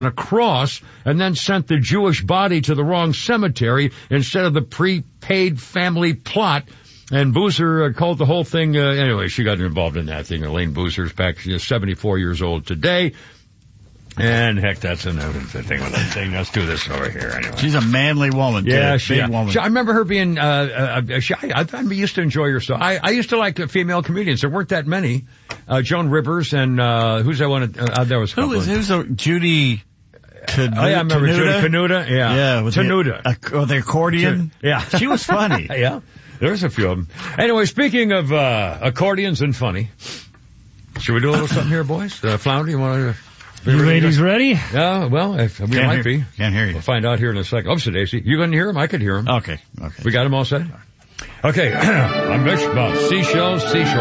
a cross and then sent the Jewish body to the wrong cemetery instead of the prepaid family plot. And Boozer called the whole thing, anyway, she got involved in that thing. Elaine Boozer's back, she's 74 years old today. And heck, that's another thing with that thing. Let's do this over here anyway. She's a manly woman. Yeah, big woman. I remember her being, I used to enjoy her. So I used to like female comedians. There weren't that many. Joan Rivers and, who's that one? There was who's Judy Tenuta? Oh, yeah, I remember Judy Tenuta. Yeah. Yeah. Tenuta. The accordion. Yeah. She was funny. Yeah. There's a few of them. Anyway, speaking of, accordions and funny, should we do a little something here, boys? Flounder, you want to? You ladies ready? Yeah, well, we might be. Can't hear you. We'll find out here in a second. Oh, so Daisy, you couldn't hear him? I could hear him. Okay. We got him all set? Okay. I'm Mitch about seashells, seashore.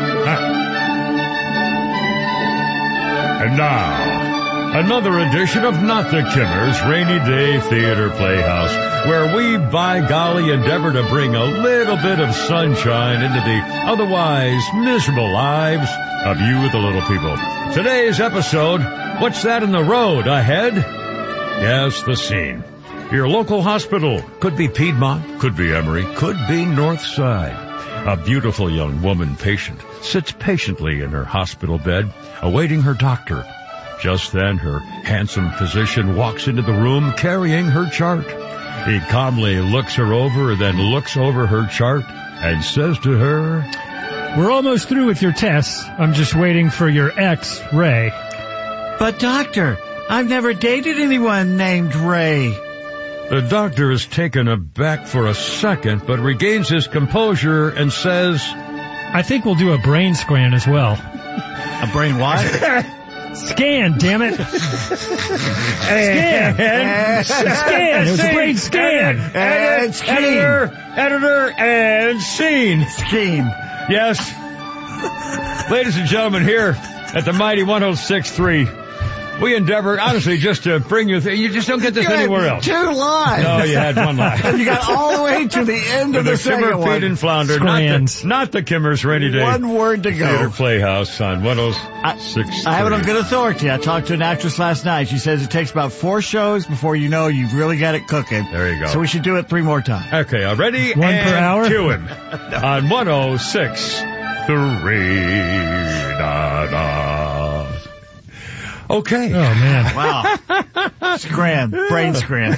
And now, another edition of Not the Kimmers Rainy Day Theater Playhouse, where we, by golly, endeavor to bring a little bit of sunshine into the otherwise miserable lives of you, the little people. Today's episode, what's that in the road ahead? Yes, the scene. Your local hospital. Could be Piedmont, could be Emory, could be Northside. A beautiful young woman patient sits patiently in her hospital bed, awaiting her doctor. Just then, her handsome physician walks into the room carrying her chart. He calmly looks her over, then looks over her chart and says to her, "We're almost through with your tests. I'm just waiting for your ex, Ray." "But doctor, I've never dated anyone named Ray." The doctor is taken aback for a second, but regains his composure and says, "I think we'll do a brain scan as well." A brain what? Scan, damn it. Scan. Scan. It was a brain scan. And Editor, and scene. Scheme. Yes. Ladies and gentlemen, here at the mighty 106.3, we endeavor, honestly, just to bring you, you just don't get this anywhere else. 2 lines. No, you had 1 line. And you got all the way to the end of the second Kimmer, one. Pete, and Flounder, not the Kimmers Rainy Day 1 word to go. Theater Playhouse on 106.3. I have it on good authority. I talked to an actress last night. She says it takes about 4 shows before you know you've really got it cooking. There you go. So we should do it 3 more times. Okay, ready? 1 per hour? Cue him on 106.3. Da-da. Okay. Oh, man. Wow. Brain scram.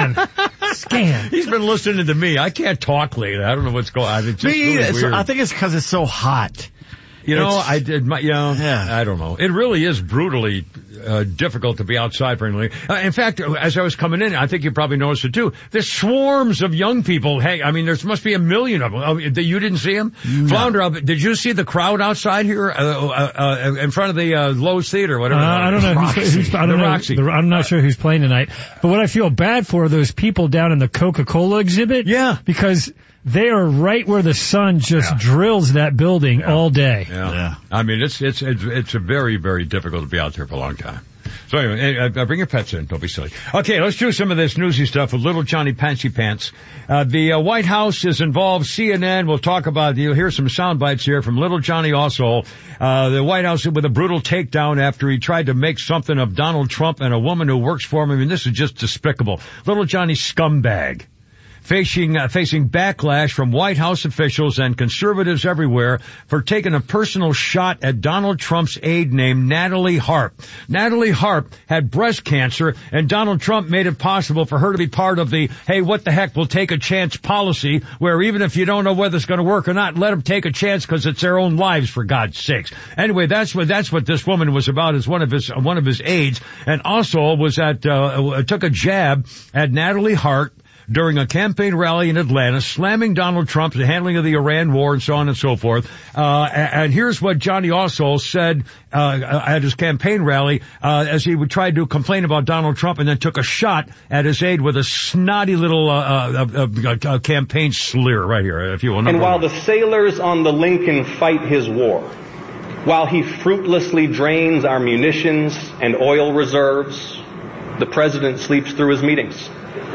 Scan. He's been listening to me. I can't talk lately. I don't know what's going on. It's just really weird. I think it's because it's so hot. I don't know. It really is brutally difficult to be outside for anything. In fact, as I was coming in, I think you probably noticed it too. There's swarms of young people. Hey, I mean, there must be a million of them. You didn't see them? No. Flounder, did you see the crowd outside here in front of the Lowe's Theater, whatever? I don't know who's Roxy. I'm not sure who's playing tonight. But what I feel bad for are those people down in the Coca-Cola exhibit. Yeah. Because they are right where the sun just drills that building all day. Yeah. I mean, it's very, very difficult to be out there for a long time. So anyway, bring your pets in. Don't be silly. Okay, let's do some of this newsy stuff with Little Johnny Pantsy Pants. The White House is involved. CNN will talk about, you'll hear some sound bites here from Little Johnny also. The White House with a brutal takedown after he tried to make something of Donald Trump and a woman who works for him. I mean, this is just despicable. Little Johnny scumbag. Facing backlash from White House officials and conservatives everywhere for taking a personal shot at Donald Trump's aide named Natalie Harp. Natalie Harp had breast cancer, and Donald Trump made it possible for her to be part of the, hey, what the heck, we'll take a chance policy, where even if you don't know whether it's going to work or not, let them take a chance because it's their own lives, for God's sakes. Anyway, that's what this woman was about, as one of his aides, and also was took a jab at Natalie Harp during a campaign rally in Atlanta, slamming Donald Trump's handling of the Iran war and so on and so forth. And here's what Johnny also said at his campaign rally as he would try to complain about Donald Trump, and then took a shot at his aide with a snotty little campaign slur right here, if you will. And while the sailors on the Lincoln fight his war, while he fruitlessly drains our munitions and oil reserves, the president sleeps through his meetings.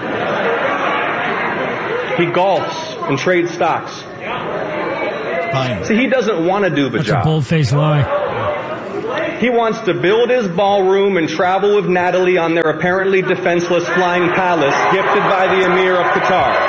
He golfs and trades stocks. Fine. See, he doesn't want to do the job. That's a bold-faced lie. He wants to build his ballroom and travel with Natalie on their apparently defenseless flying palace gifted by the Emir of Qatar.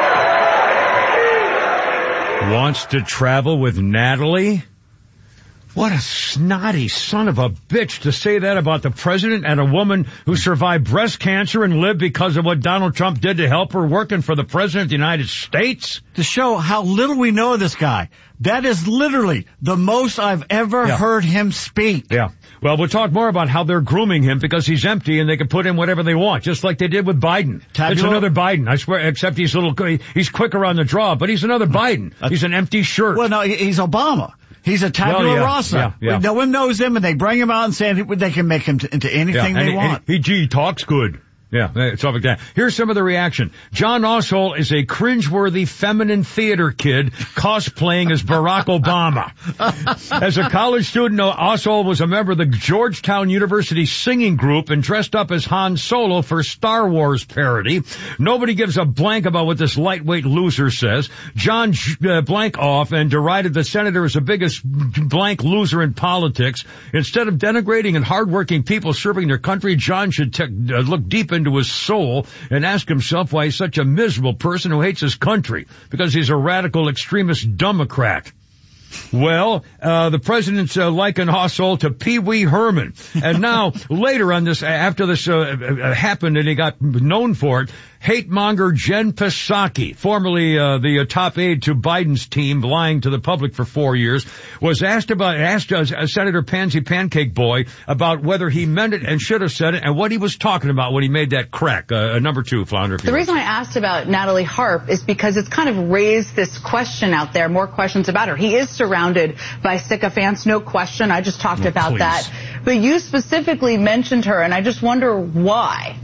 Wants to travel with Natalie? What a snotty son of a bitch to say that about the president and a woman who survived breast cancer and lived because of what Donald Trump did to help her working for the president of the United States. To show how little we know of this guy. That is literally the most I've ever heard him speak. Yeah. Well, we'll talk more about how they're grooming him because he's empty and they can put in whatever they want, just like they did with Biden. It's another Biden, I swear, except he's quicker on the draw, but he's another Biden. He's an empty shirt. Well, no, he's Obama. He's a tabula rasa. Yeah. No one knows him, and they bring him out and say they can make him into anything they want. He talks good. Yeah, stuff like that. Here's some of the reaction. John Ossoll is a cringeworthy feminine theater kid cosplaying as Barack Obama. As a college student, Ossoll was a member of the Georgetown University singing group and dressed up as Han Solo for Star Wars parody. Nobody gives a blank about what this lightweight loser says. John blank off and derided the senator as the biggest blank loser in politics. Instead of denigrating and hardworking people serving their country, John should look deep into his soul and ask himself why he's such a miserable person who hates his country, because he's a radical extremist Democrat. Well, the president's likened Ossoll to Pee Wee Herman. And now, later on this, after this happened and he got known for it, hate monger Jen Psaki, formerly the top aide to Biden's team, lying to the public for 4 years, was asked Senator Pansy Pancake Boy about whether he meant it and should have said it and what he was talking about when he made that crack. Number two, Flounder. The reason I asked about Natalie Harp is because it's kind of raised this question out there, more questions about her. He is surrounded by sycophants, no question. I just talked about that. But you specifically mentioned her, and I just wonder why.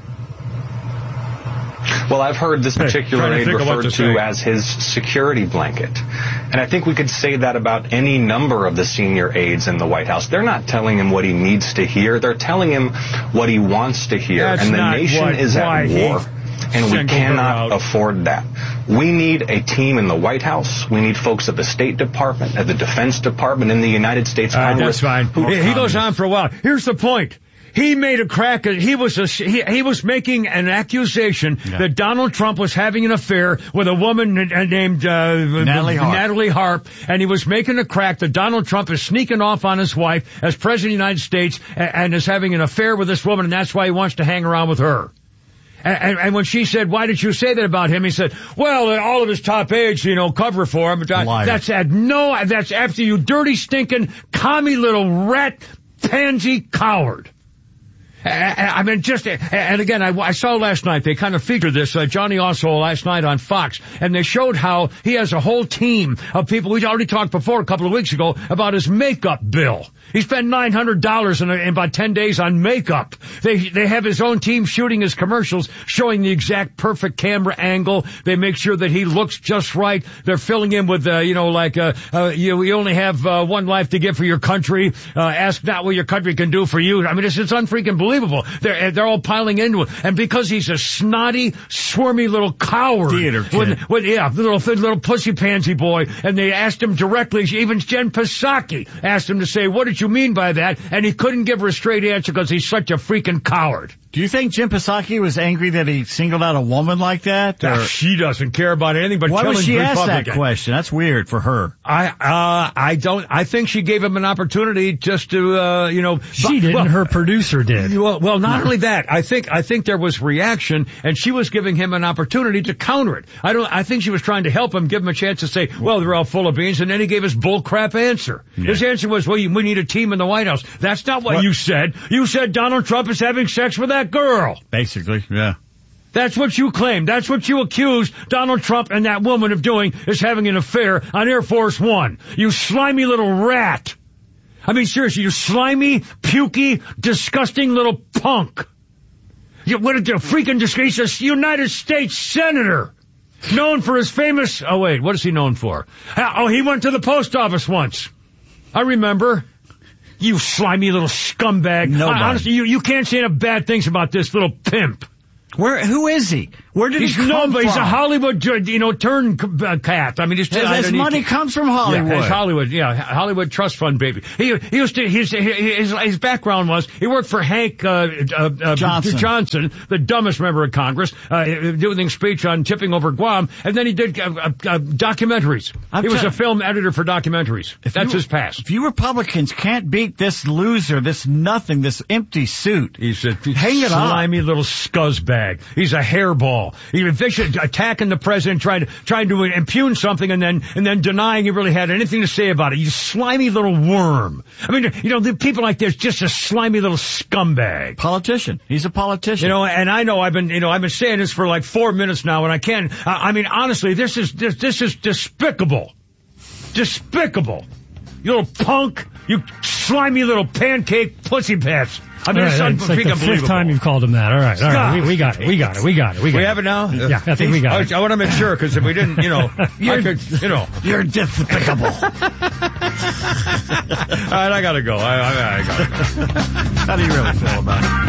Well, I've heard this particular aide referred to as his security blanket. And I think we could say that about any number of the senior aides in the White House. They're not telling him what he needs to hear. They're telling him what he wants to hear. And the nation is at war. And we cannot afford that. We need a team in the White House. We need folks at the State Department, at the Defense Department, in the United States Congress. That's fine. He goes on for a while. Here's the point. He made a crack. He was making an accusation that Donald Trump was having an affair with a woman named Natalie Harp, and he was making a crack that Donald Trump is sneaking off on his wife as president of the United States and is having an affair with this woman, and that's why he wants to hang around with her. And when she said, "Why did you say that about him?" He said, "Well, all of his top aides, cover for him." That's after you dirty, stinking, commie little rat, pansy coward. I mean, and again, I saw last night, they kind of featured this, Johnny Ossoll last night on Fox, and they showed how he has a whole team of people. We already talked before a couple of weeks ago about his makeup bill. He spent $900 in about 10 days on makeup. They have his own team shooting his commercials, showing the exact perfect camera angle. They make sure that he looks just right. They're filling him with, you only have one life to give for your country. Ask not what your country can do for you. I mean, it's unfreaking believable. They're all piling into it. And because he's a snotty, swarmy little coward. Theater kid. Little pussy pansy boy. And they asked him directly, even Jen Psaki asked him to say, what did you mean by that? And he couldn't give her a straight answer because he's such a freaking coward. Do you think Jen Psaki was angry that he singled out a woman like that? She doesn't care about anything but killing Republicans. Why would she ask that question? That's weird for her. I think she gave him an opportunity just to, She didn't. Her producer did. Well, not only that. I think there was reaction, and she was giving him an opportunity to counter it. I think she was trying to help him, give him a chance to say, well, they're all full of beans, and then he gave his bull crap answer. Yeah. His answer was, well, we need a team in the White House. That's not what you said. You said Donald Trump is having sex with that girl. Basically, yeah. That's what you claimed. That's what you accused Donald Trump and that woman of doing, is having an affair on Air Force One. You slimy little rat. I mean, seriously, you slimy, pukey, disgusting little punk. What a freaking disgrace. He's a United States Senator. Known for his famous... Oh, wait, what is he known for? He went to the post office once. I remember. You slimy little scumbag. Honestly, you can't say enough bad things about this little pimp. Who is he? Where did he come from? He's a Hollywood, turn cat. I mean, his money comes from Hollywood. Yeah, Hollywood. Yeah, Hollywood trust fund baby. He used to. His background was he worked for Hank Johnson, the dumbest member of Congress, doing a speech on tipping over Guam, and then he did documentaries. He was a film editor for documentaries. That's his past. If you Republicans can't beat this loser, this nothing, this empty suit, he's a slimy little scuzzbag. He's a hairball. They should attacking the president, trying to impugn something, and then denying he really had anything to say about it. You slimy little worm. I mean, the people like this, just a slimy little scumbag. Politician. He's a politician. And I know I've been saying this for like 4 minutes now, and I can't. I mean, honestly, this is despicable. Despicable. You little punk. You slimy little pancake pussy pants. I mean, it's like the fifth time you've called him that. All right. We got it. We have it now? Yeah, I think we got it. I want to make sure, because if we didn't, You're despicable. All right, I gotta go. I gotta go. How do you really feel about it?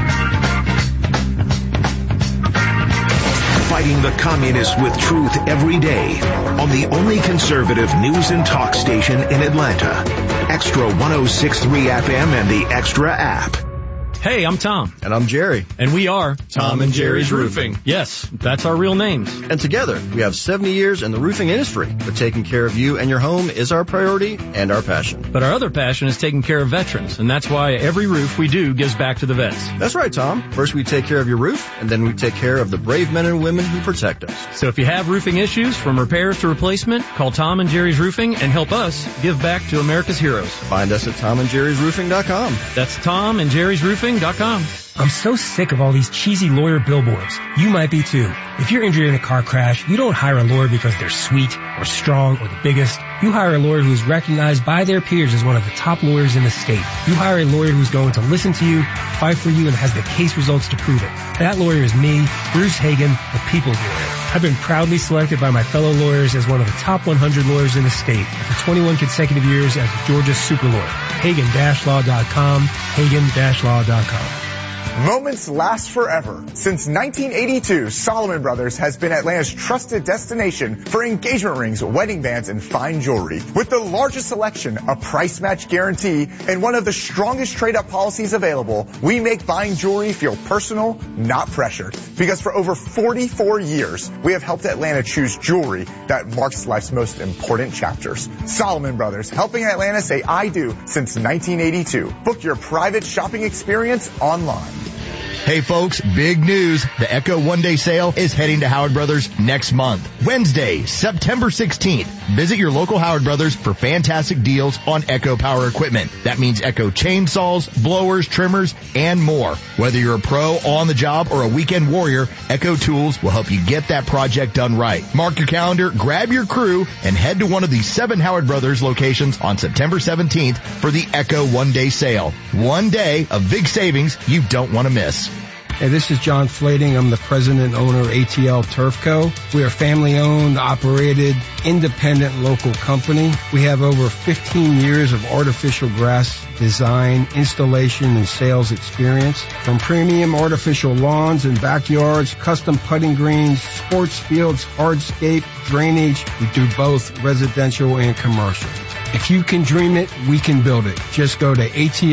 Fighting the communists with truth every day on the only conservative news and talk station in Atlanta. Extra 106.3 FM and the Extra app. Hey, I'm Tom. And I'm Jerry. And we are Tom and Jerry's Roofing. Yes, that's our real names. And together, we have 70 years in the roofing industry. But taking care of you and your home is our priority and our passion. But our other passion is taking care of veterans. And that's why every roof we do gives back to the vets. That's right, Tom. First we take care of your roof, and then we take care of the brave men and women who protect us. So if you have roofing issues, from repairs to replacement, call Tom and Jerry's Roofing and help us give back to America's heroes. Find us at TomandJerry'sRoofing.com. That's TomandJerry'sRoofing.com. I'm so sick of all these cheesy lawyer billboards. You might be too. If you're injured in a car crash, you don't hire a lawyer because they're sweet or strong or the biggest. You hire a lawyer who's recognized by their peers as one of the top lawyers in the state. You hire a lawyer who's going to listen to you, fight for you, and has the case results to prove it. That lawyer is me, Bruce Hagen, the people's lawyer. I've been proudly selected by my fellow lawyers as one of the top 100 lawyers in the state for 21 consecutive years as Georgia's super lawyer. Hagen-law.com, Hagen-law.com. Moments last forever. Since 1982, Solomon Brothers has been Atlanta's trusted destination for engagement rings, wedding bands, and fine jewelry. With the largest selection, a price match guarantee, and one of the strongest trade-up policies available, we make buying jewelry feel personal, not pressured. Because for over 44 years, we have helped Atlanta choose jewelry that marks life's most important chapters. Solomon Brothers, helping Atlanta say I do since 1982. Book your private shopping experience online. Hey folks, big news. The Echo one-day sale is heading to Howard Brothers next month. Wednesday, September 16th. Visit your local Howard Brothers for fantastic deals on Echo power equipment. That means Echo chainsaws, blowers, trimmers, and more. Whether you're a pro on the job or a weekend warrior, Echo Tools will help you get that project done right. Mark your calendar, grab your crew, and head to one of the 7 Howard Brothers locations on September 17th for the Echo one-day sale. 1 day of big savings you don't want to miss. Hey, this is John Flading. I'm the president and owner of ATL Turf Co. We are a family-owned, operated, independent local company. We have over 15 years of artificial grass design, installation, and sales experience. From premium artificial lawns and backyards, custom putting greens, sports fields, hardscape, drainage, we do both residential and commercial. If you can dream it, we can build it. Just go to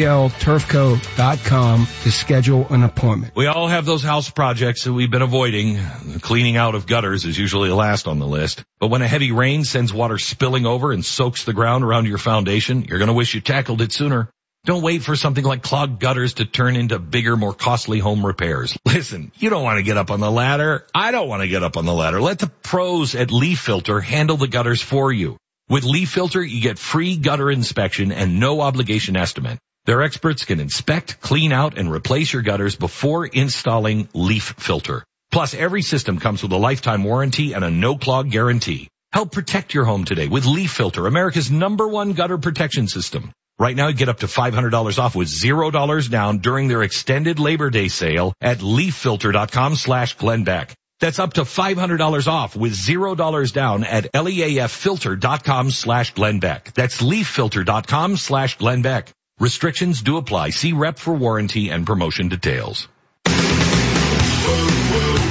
atlturfco.com to schedule an appointment. We all have those house projects that we've been avoiding. Cleaning out of gutters is usually last on the list. But when a heavy rain sends water spilling over and soaks the ground around your foundation, you're going to wish you tackled it sooner. Don't wait for something like clogged gutters to turn into bigger, more costly home repairs. Listen, you don't want to get up on the ladder. I don't want to get up on the ladder. Let the pros at Leaf Filter handle the gutters for you. With Leaf Filter, you get free gutter inspection and no obligation estimate. Their experts can inspect, clean out, and replace your gutters before installing Leaf Filter. Plus, every system comes with a lifetime warranty and a no-clog guarantee. Help protect your home today with Leaf Filter, America's #1 gutter protection system. Right now, you get up to $500 off with $0 down during their extended Labor Day sale at leaffilter.com/Glenn That's up to $500 off with $0 down at leaffilter.com/Glenn That's leaffilter.com/Glenn Restrictions do apply. See rep for warranty and promotion details.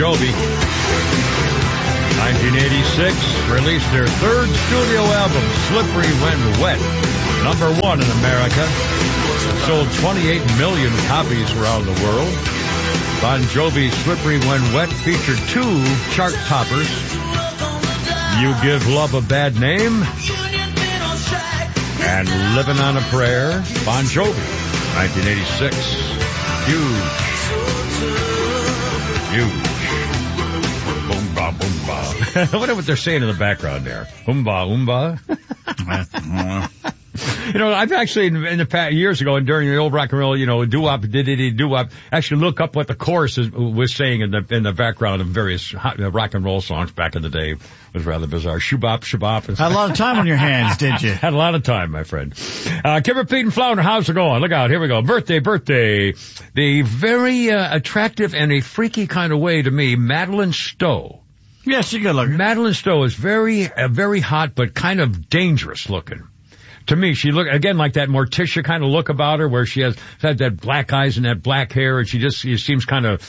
Jovi. 1986 released their third studio album, Slippery When Wet. Number 1 in America. Sold 28 million copies around the world. Bon Jovi's Slippery When Wet featured 2 chart toppers. You Give Love a Bad Name and Living on a Prayer. Bon Jovi, 1986. Huge. Boom, ba, boom, ba. I wonder what they're saying in the background there. Oomba, oomba. You know, I've actually, in the past years ago, and during the old rock and roll, doo-wop, doo-wop, actually look up what the chorus was saying in the background of various rock and roll songs back in the day. It was rather bizarre. Shoo-bop, shoo-bop. Had a lot of time on your hands, did you? Had a lot of time, my friend. Kimber, Pete, and Flounder, how's it going? Look out, here we go. Birthday. The very attractive and a freaky kind of way to me, Madeline Stowe. Yes, she's good looking. Madeline Stowe is very hot, but kind of dangerous looking. To me, she look again like that Morticia kind of look about her, where she has that black eyes and that black hair, and she seems kind of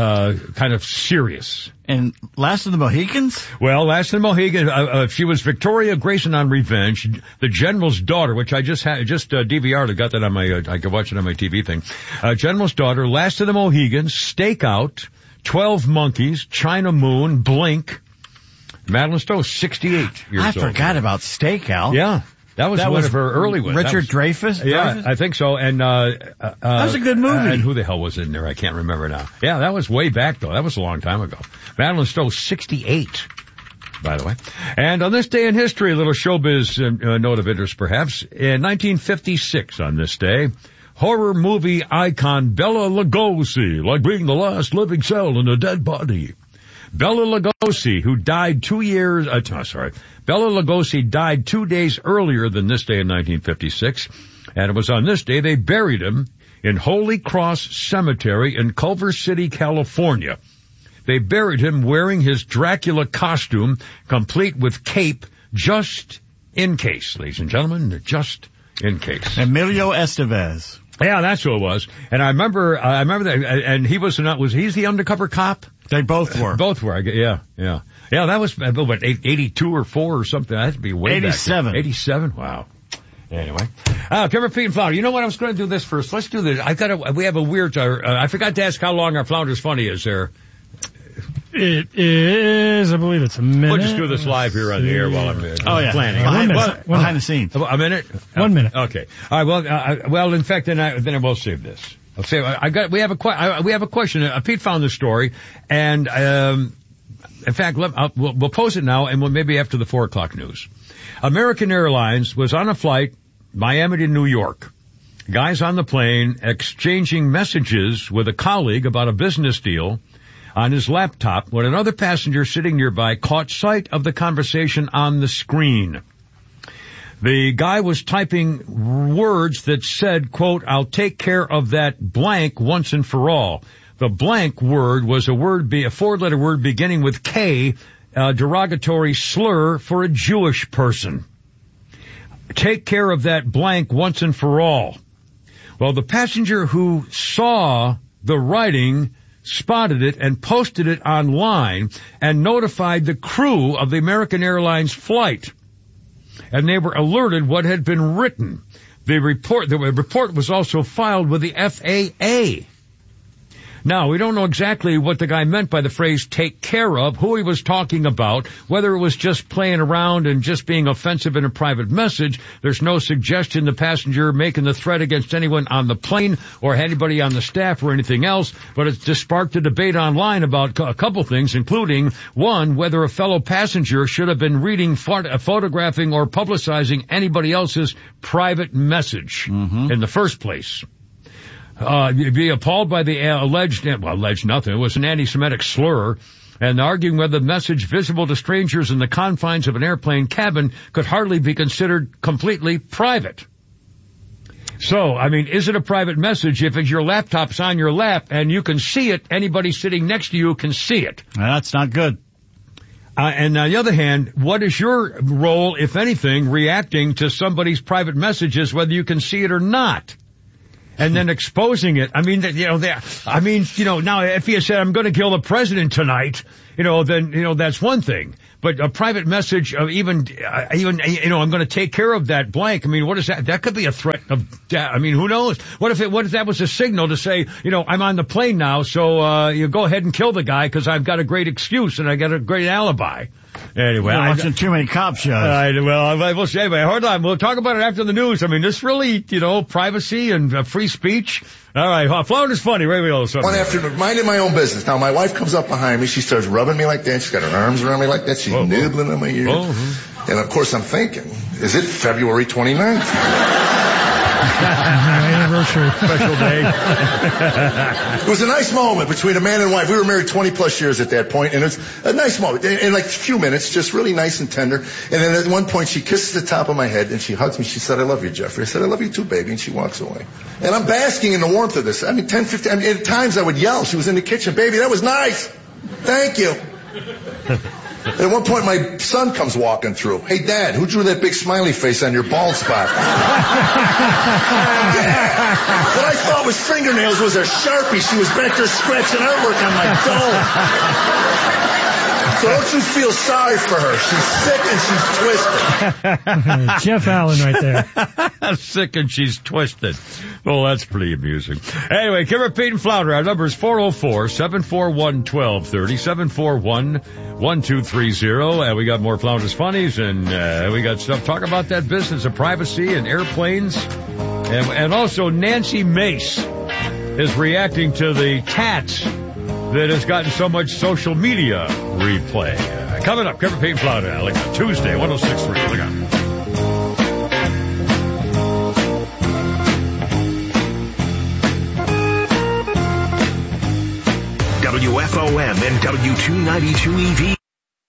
serious. And Last of the Mohicans? Well, Last of the Mohicans, she was Victoria Grayson on Revenge, the General's daughter, which I just DVR'd. I got that on my, I could watch it on my TV thing. General's daughter, Last of the Mohicans, Stakeout, 12 Monkeys, China Moon, Blink. Madeline Stowe, 68 years old. I forgot about Stakeout. Yeah. That was one of her early ones. Richard Dreyfuss? Yeah, I think so. And that was a good movie. And who the hell was in there? I can't remember now. Yeah, that was way back, though. That was a long time ago. Madeline Stowe, 68, by the way. And on this day in history, a little showbiz note of interest, perhaps. In 1956, on this day, horror movie icon Bela Lugosi, like being the last living cell in a dead body. Bela Lugosi, who died Bela Lugosi died 2 days earlier than this day in 1956, and it was on this day they buried him in Holy Cross Cemetery in Culver City, California. They buried him wearing his Dracula costume, complete with cape, just in case, ladies and gentlemen, just in case. Emilio Estevez. Yeah, that's who it was. And I remember that, and he's the undercover cop? They both were. Both were, yeah. Yeah, that was, 82 or 4 or something. That had to be way 87. back. 87? Wow. Anyway. Kimber, Pete, and Flounder. You know what? I was going to do this first. Let's do this. We have a weird, I forgot to ask how long our Flounder's Funny is there. It is, I believe it's a minute. We'll just do this live here on the air while I'm planning. Behind the scenes. A minute? 1 minute. Okay. All right. Well, in fact, then I will save this. I'll say we have a question. Pete found the story, and in fact, we'll pose it now, and maybe after the 4 o'clock news. American Airlines was on a flight Miami to New York. Guys on the plane exchanging messages with a colleague about a business deal on his laptop when another passenger sitting nearby caught sight of the conversation on the screen. The guy was typing words that said, quote, "I'll take care of that blank once and for all." The blank word was a 4-letter word beginning with K, a derogatory slur for a Jewish person. Take care of that blank once and for all. Well, the passenger who saw the writing spotted it and posted it online and notified the crew of the American Airlines flight. And they were alerted what had been written. The report was also filed with the FAA. Now, we don't know exactly what the guy meant by the phrase take care of, who he was talking about, whether it was just playing around and just being offensive in a private message. There's no suggestion the passenger making the threat against anyone on the plane or anybody on the staff or anything else, but it just sparked a debate online about a couple things, including, one, whether a fellow passenger should have been reading, photographing, or publicizing anybody else's private message in the first place. Be appalled by the alleged nothing. It was an anti-Semitic slur, and arguing whether the message visible to strangers in the confines of an airplane cabin could hardly be considered completely private. So, I mean, is it a private message if your laptop's on your lap and you can see it, anybody sitting next to you can see it? That's not good. And on the other hand, what is your role, if anything, reacting to somebody's private messages, whether you can see it or not? and then exposing it. I mean, now if he had said, I'm going to kill the president tonight, then, that's one thing. But a private message of even, I'm going to take care of that blank. I mean, what is that? That could be a threat of death. I mean, who knows? What if that was a signal to say, I'm on the plane now, so, you go ahead and kill the guy because I've got a great excuse and I got a great alibi. Anyway, I'm watching too many cop shows. We'll say, hold on. We'll talk about it after the news. I mean, this really, privacy and free speech. All right. Flounder's funny. Right, one afternoon, minding my own business. Now, my wife comes up behind me. She starts rubbing me like that. She's got her arms around me like that. She's nibbling on my ear. And, of course, I'm thinking, is it February 29th? Anniversary. Special day. It was a nice moment between a man and wife. We were married 20 plus years at that point, and it was a nice moment. In like a few minutes, just really nice and tender. And then at one point, she kisses the top of my head, and she hugs me. She said, I love you, Jeffrey. I said, I love you too, baby. And she walks away. And I'm basking in the warmth of this. I mean, 10, 15, at times I would yell. She was in the kitchen. Baby, that was nice. Thank you. And at one point, my son comes walking through. Hey, Dad, who drew that big smiley face on your bald spot? What I thought was fingernails was a Sharpie. She was back there scratching artwork on my dome. So don't you feel sorry for her. She's sick and she's twisted. Jeff Allen right there. Sick and she's twisted. Well, that's pretty amusing. Anyway, Kimmer, Pete, and Flounder. Our number is 404-741-1230, 741-1230. And we got more Flounder's Funnies, and we got stuff. Talk about that business of privacy and airplanes. And also Nancy Mace is reacting to the tats that has gotten so much social media replay. Coming up, Kimmer, Pete, and Flounder. Like Tuesday, 106.3. Look out. WFOM and W292 EV.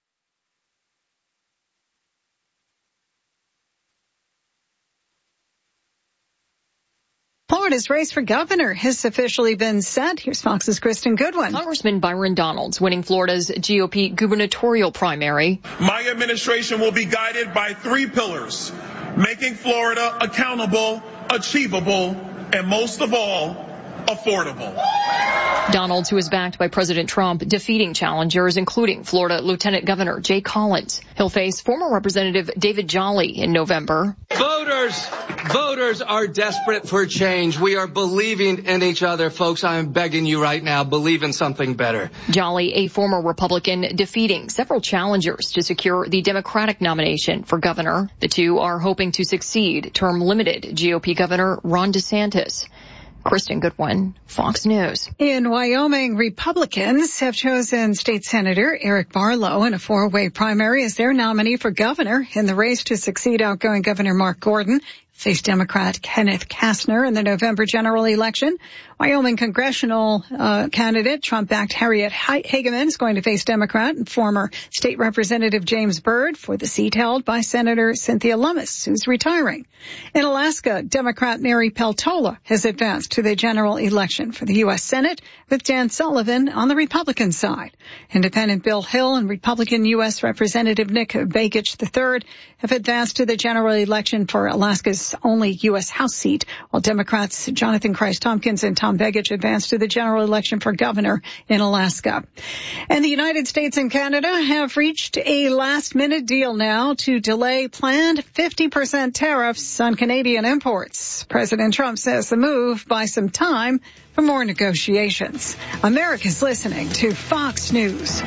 Florida's race for governor has officially been set. Here's Fox's Kristen Goodwin. Congressman Byron Donalds winning Florida's GOP gubernatorial primary. My administration will be guided by three pillars: making Florida accountable, achievable, and most of all, affordable. Donalds, who is backed by President Trump, defeating challengers, including Florida Lieutenant Governor Jay Collins. He'll face former Representative David Jolly in November. Voters are desperate for change. We are believing in each other, folks. I am begging you right now, believe in something better. Jolly, a former Republican, defeating several challengers to secure the Democratic nomination for governor. The two are hoping to succeed term-limited GOP Governor Ron DeSantis. Kristen Goodwin, Fox News. In Wyoming, Republicans have chosen State Senator Eric Barlow in a four-way primary as their nominee for governor in the race to succeed outgoing Governor Mark Gordon. Face Democrat Kenneth Kastner in the November general election. Wyoming congressional candidate, Trump-backed Harriet Hageman, is going to face Democrat and former State Representative James Byrd for the seat held by Senator Cynthia Lummis, who's retiring. In Alaska, Democrat Mary Peltola has advanced to the general election for the U.S. Senate with Dan Sullivan on the Republican side. Independent Bill Hill and Republican U.S. Representative Nick Begich III have advanced to the general election for Alaska's only U.S. House seat, while Democrats Jonathan Christ-Tompkins and Tom Begich advanced to the general election for governor in Alaska. And the United States and Canada have reached a last-minute deal now to delay planned 50% tariffs on Canadian imports. President Trump says the move buys some time for more negotiations. America's listening to Fox News.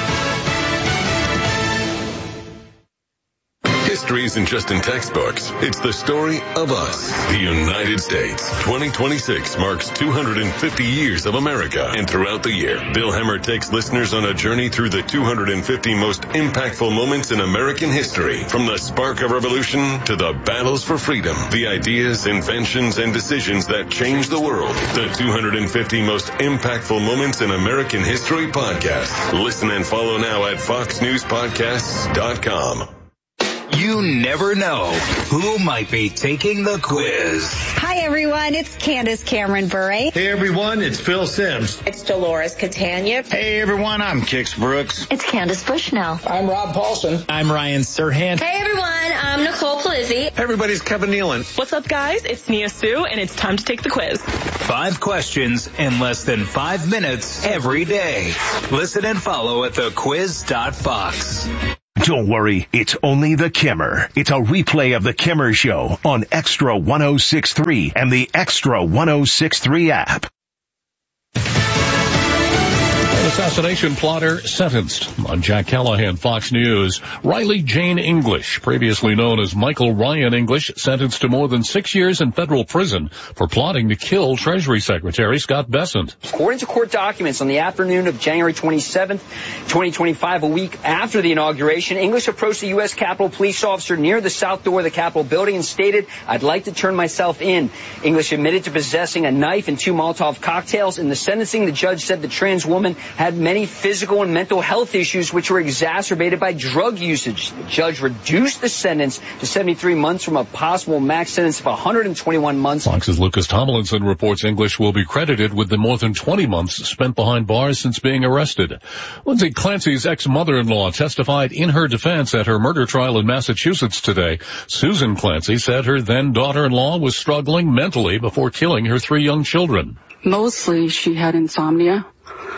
History isn't just in textbooks. It's the story of us, the United States. 2026 marks 250 years of America. And throughout the year, Bill Hemmer takes listeners on a journey through the 250 most impactful moments in American history. From the spark of revolution to the battles for freedom, the ideas, inventions, and decisions that changed the world. The 250 most impactful moments in American history podcast. Listen and follow now at foxnewspodcasts.com. You never know who might be taking the quiz. Hi, everyone. It's Candace Cameron Bure. Hey, everyone. It's Phil Sims. It's Dolores Catania. Hey, everyone. I'm Kix Brooks. It's Candace Bushnell. I'm Rob Paulson. I'm Ryan Serhant. Hey, everyone. I'm Nicole Palizzi. Everybody's Kevin Nealon. What's up, guys? It's Nia Sue, and it's time to take the quiz. 5 questions in less than 5 minutes every day. Listen and follow at thequiz.fox. Don't worry, it's only The Kimmer. It's a replay of The Kimmer Show on Extra 106.3 and the Extra 106.3 app. Assassination plotter sentenced. On Jack Callahan, Fox News. Riley Jane English, previously known as Michael Ryan English, sentenced to more than 6 years in federal prison for plotting to kill Treasury Secretary Scott Bessent. According to court documents, on the afternoon of January 27th, 2025, a week after the inauguration, English approached the U.S. Capitol police officer near the south door of the Capitol building and stated, "I'd like to turn myself in." English admitted to possessing a knife and 2 Molotov cocktails. In the sentencing, the judge said the trans woman had many physical and mental health issues which were exacerbated by drug usage. The judge reduced the sentence to 73 months from a possible max sentence of 121 months. Fox's Lucas Tomlinson reports English will be credited with the more than 20 months spent behind bars since being arrested. Lindsay Clancy's ex-mother-in-law testified in her defense at her murder trial in Massachusetts today. Susan Clancy said her then daughter-in-law was struggling mentally before killing her 3 young children. Mostly she had insomnia.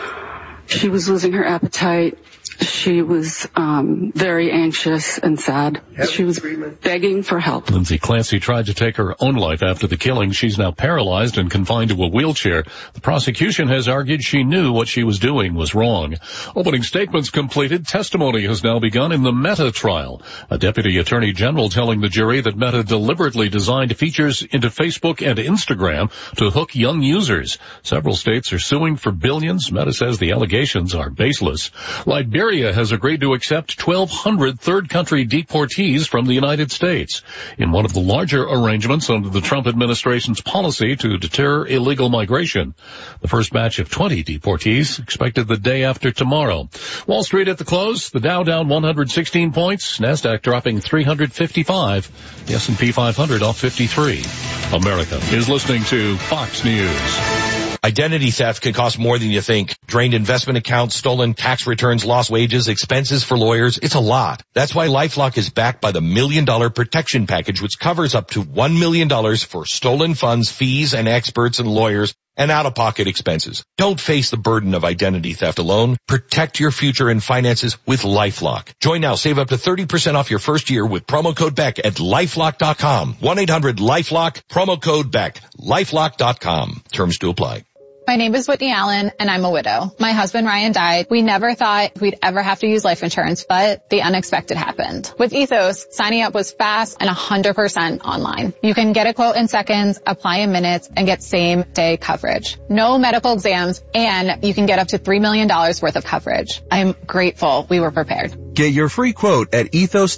She was losing her appetite. She was very anxious and sad. She was begging for help. Lindsay Clancy tried to take her own life after the killing. She's now paralyzed and confined to a wheelchair. The prosecution has argued she knew what she was doing was wrong. Opening statements completed. Testimony has now begun in the Meta trial. A deputy attorney general telling the jury that Meta deliberately designed features into Facebook and Instagram to hook young users. Several states are suing for billions. Meta says the allegations are baseless. Liberia has agreed to accept 1,200 third-country deportees from the United States in one of the larger arrangements under the Trump administration's policy to deter illegal migration. The first batch of 20 deportees expected the day after tomorrow. Wall Street at the close, the Dow down 116 points, NASDAQ dropping 355, the S&P 500 off 53. America is listening to Fox News. Identity theft can cost more than you think. Drained investment accounts, stolen tax returns, lost wages, expenses for lawyers. It's a lot. That's why LifeLock is backed by the $1 Million Protection Package, which covers up to $1 million for stolen funds, fees, and experts and lawyers and out-of-pocket expenses. Don't face the burden of identity theft alone. Protect your future and finances with LifeLock. Join now. Save up to 30% off your first year with promo code BECK at LifeLock.com. 1-800-LifeLock, promo code BECK. LifeLock.com. Terms to apply. My name is Whitney Allen, and I'm a widow. My husband, Ryan, died. We never thought we'd ever have to use life insurance, but the unexpected happened. With Ethos, signing up was fast and 100% online. You can get a quote in seconds, apply in minutes, and get same-day coverage. No medical exams, and you can get up to $3 million worth of coverage. I'm grateful we were prepared. Get your free quote at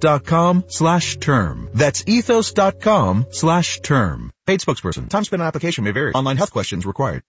ethos.com/term. That's ethos.com/term. Paid spokesperson. Time spent on application may vary. Online health questions required.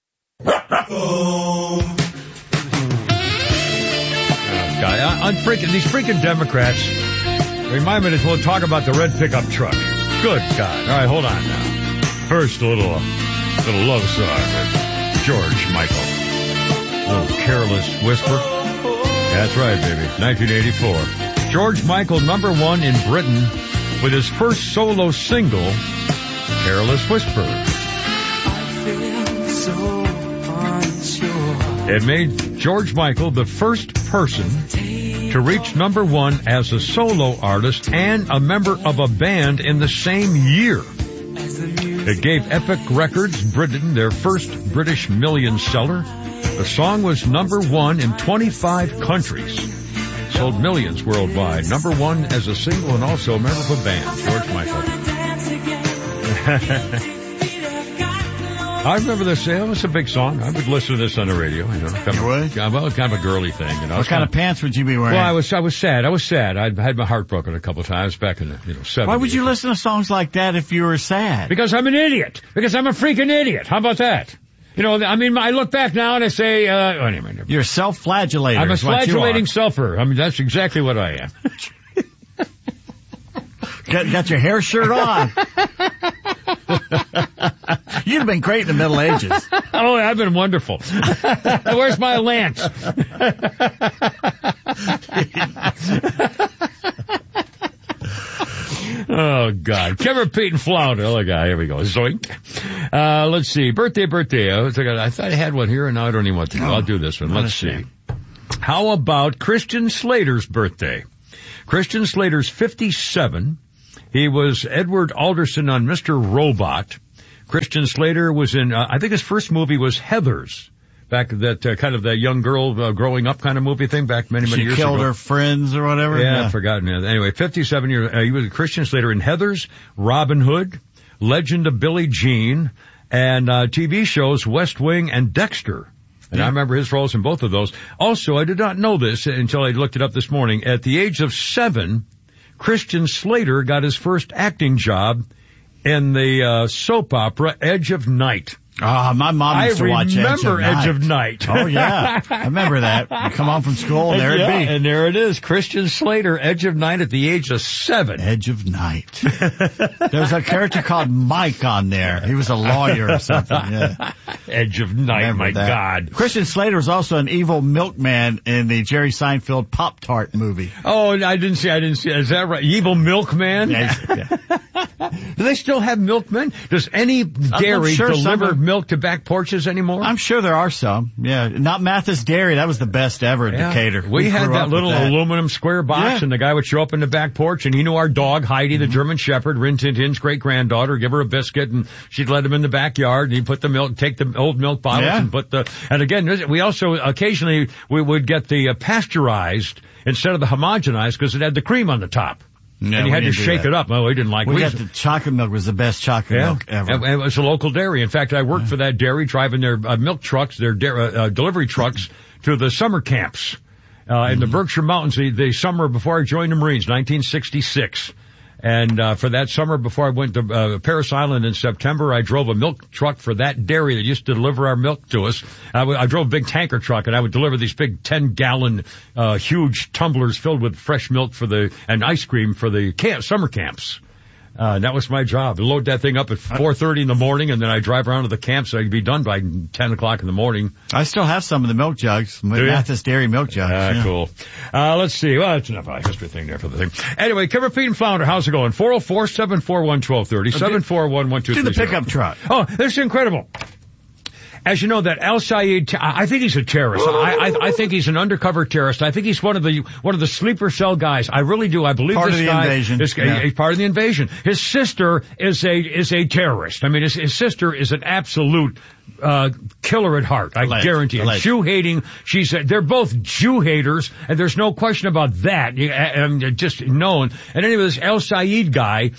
These freaking Democrats remind me to talk about the red pickup truck. Good God. All right, hold on now. First, a little love song with George Michael. A little Careless Whisper. That's right, baby. 1984. George Michael, #1 in Britain with his first solo single, Careless Whisper. It made George Michael the first person to reach #1 as a solo artist and a member of a band in the same year. It gave Epic Records Britain their first British million seller. The song was #1 in 25 countries. Sold millions worldwide. #1 as a single and also a member of a band, George Michael. I remember this. It was a big song. I would listen to this on the radio. You know, kind of a girly thing. You know, what kind of pants would you be wearing? Well, I was sad. I had my heart broken a couple of times back in the 70s. Why would you listen to songs like that if you were sad? Because I'm an idiot. Because I'm a freaking idiot. How about that? You know, I mean, I look back now and I say, anyway. You're a self-flagellator. I'm a flagellating selfer. I mean, that's exactly what I am. Got your hair shirt on. You'd have been great in the Middle Ages. Oh, I've been wonderful. Where's my lance? Oh, God. Kevin, Pete, and Flounder. Oh, God. Here we go. Zoink. Let's see. Birthday. I thought I had one here, and now I don't even want to do. I'll do this one. Let's see. How about Christian Slater's birthday? Christian Slater's 57. He was Edward Alderson on Mr. Robot. Christian Slater was in, I think his first movie was Heathers. Back that kind of that young girl growing up kind of movie thing back many years ago. She killed her friends or whatever? Yeah, I've forgotten it. Anyway, 57 years, he was Christian Slater in Heathers, Robin Hood, Legend of Billie Jean, and TV shows West Wing and Dexter. And I remember his roles in both of those. Also, I did not know this until I looked it up this morning. At the age of 7, Christian Slater got his first acting job in the soap opera Edge of Night. Oh, my mom used to watch Edge of Night. Oh, yeah. I remember that. You come home from school, and there it'd be. And there it is. Christian Slater, Edge of Night at the age of 7. Edge of Night. There's a character called Mike on there. He was a lawyer or something. Yeah. Edge of Night, my God. Christian Slater was also an evil milkman in the Jerry Seinfeld Pop-Tart movie. Oh, I didn't see. Is that right? Evil milkman? Yeah. Do they still have milkmen? Does any dairy deliver milk to back porches anymore? I'm sure there are some. Yeah. Not Mathis Dairy. That was the best ever in Decatur. We had that little aluminum square box, and the guy would show up in the back porch, and he knew our dog, Heidi, the German Shepherd, Rin Tin Tin's great-granddaughter, give her a biscuit, and she'd let him in the backyard, and he'd put the milk, take the old milk bottles and again, we also occasionally, we would get the pasteurized instead of the homogenized because it had the cream on the top. No, and you had to shake it up. Oh, we didn't like it. We got the chocolate milk was the best chocolate milk ever. And it was a local dairy. In fact, I worked for that dairy driving their milk trucks, their delivery trucks to the summer camps in the Berkshire Mountains the summer before I joined the Marines, 1966. And for that summer before I went to Parris Island in September, I drove a milk truck for that dairy that used to deliver our milk to us. I drove a big tanker truck, and I would deliver these big 10-gallon huge tumblers filled with fresh milk and ice cream for the summer camps. That was my job. I load that thing up at 4:30 in the morning, and then I drive around to the camp so I could be done by 10 o'clock in the morning. I still have some of the milk jugs, Mathis Dairy milk jugs. Cool. Let's see. Well, that's enough of a history thing there for the thing. Anyway, Kevin, Pete, and Flounder, how's it going? 404-741-1230, 741-1230. Do the pickup truck. Oh, this is incredible. As you know, that El Sayed, I think he's a terrorist. I think he's an undercover terrorist. I think he's one of the sleeper cell guys. I really do. I believe part this of the guy invasion. He's part of the invasion. His sister is a terrorist. I mean, his sister is an absolute killer at heart. I guarantee it. Jew hating. They're both Jew haters, and there's no question about that. Just known. And anyway, this El Sayed guy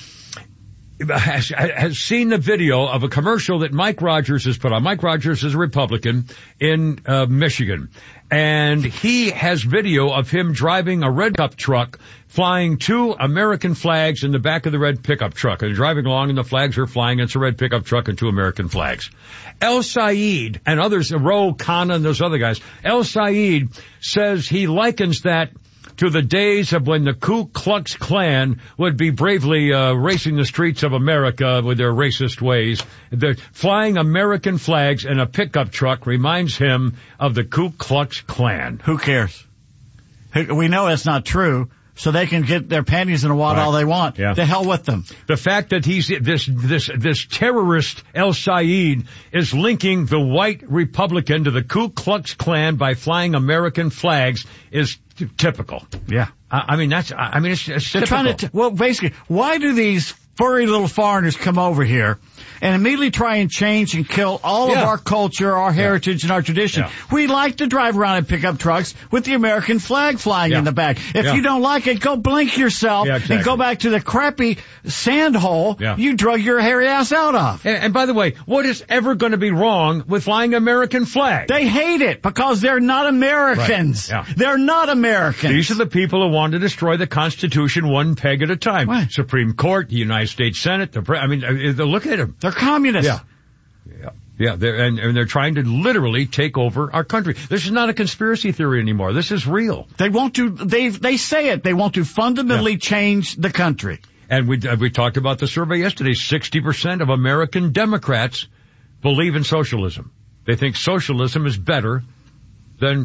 has seen the video of a commercial that Mike Rogers has put on. Mike Rogers is a Republican in Michigan, and he has video of him driving a red pickup truck, flying 2 American flags in the back of the red pickup truck. And driving along, and the flags are flying. It's a red pickup truck and 2 American flags. El Sayed and others, Ro Khanna and those other guys, El Sayed says he likens that to the days of when the Ku Klux Klan would be bravely racing the streets of America with their racist ways. The flying American flags in a pickup truck reminds him of the Ku Klux Klan. Who cares? We know that's not true, so they can get their panties in a wad all they want. Yeah. The hell with them. The fact that he's this terrorist El Sayed is linking the white Republican to the Ku Klux Klan by flying American flags is typical. Yeah. It's typical. Basically, why do these furry little foreigners come over here and immediately try and change and kill all of our culture, our heritage, and our tradition? We like to drive around in pickup trucks with the American flag flying in the back. If you don't like it, go blink yourself and go back to the crappy sand hole you drug your hairy ass out of. And by the way, what is ever going to be wrong with flying American flag? They hate it because they're not Americans. Right. Yeah. They're not Americans. These are the people who want to destroy the Constitution one peg at a time. What? Supreme Court, the United States Senate, look at them. They're communists. Yeah, they're trying to literally take over our country. This is not a conspiracy theory anymore. This is real. They want to, they say it, they want to fundamentally change the country. And we talked about the survey yesterday. 60% of American Democrats believe in socialism. They think socialism is better than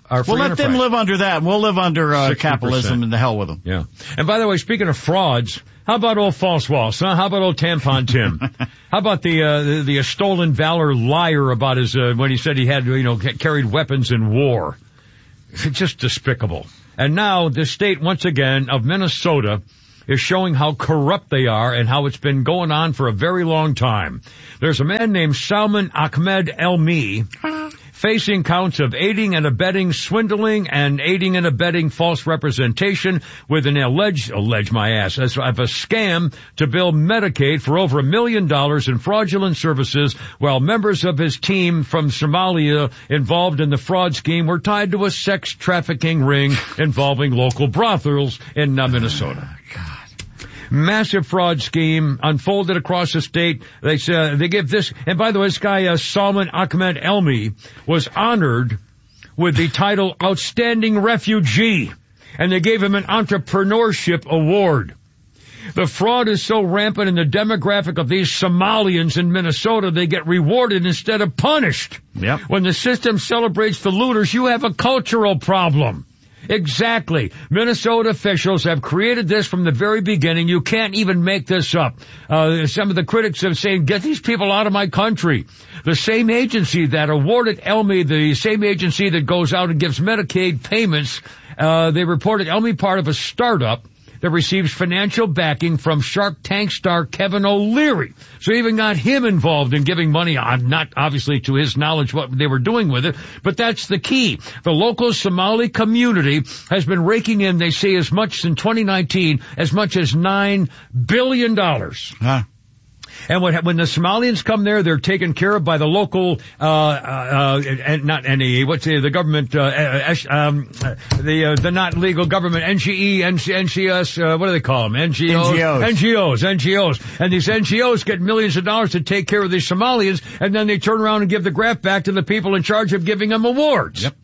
our free We'll let them live under that. We'll live under capitalism and the hell with them. Yeah. And by the way, speaking of frauds, how about old False Walls, huh? How about old Tampon Tim? How about the stolen valor liar about his, when he said he had, carried weapons in war? Just despicable. And now the state, once again, of Minnesota is showing how corrupt they are and how it's been going on for a very long time. There's a man named Salman Ahmed Elmi facing counts of aiding and abetting swindling and aiding and abetting false representation with an alleged of a scam to bill Medicaid for over $1 million in fraudulent services, while members of his team from Somalia involved in the fraud scheme were tied to a sex trafficking ring involving local brothels in Minnesota. Massive fraud scheme unfolded across the state. They give this, and by the way, this guy, Salman Ahmed Elmi, was honored with the title Outstanding Refugee, and they gave him an entrepreneurship award. The fraud is so rampant in the demographic of these Somalians in Minnesota, they get rewarded instead of punished. Yep. When the system celebrates the looters, you have a cultural problem. Exactly. Minnesota officials have created this from the very beginning. You can't even make this up. Some of the critics have said, get these people out of my country. The same agency that awarded Elmi, the same agency that goes out and gives Medicaid payments, they reported Elmi part of a startup that receives financial backing from Shark Tank star Kevin O'Leary. So even got him involved in giving money on, not obviously to his knowledge what they were doing with it, but that's the key. The local Somali community has been raking in, they say, as much in 2019, as much as $9 billion. Huh. And when the Somalians come there, they're taken care of by the local, the government, the not legal government, NGS, what do they call them? NGOs. And these NGOs get millions of dollars to take care of these Somalians, and then they turn around and give the graft back to the people in charge of giving them awards. Yep.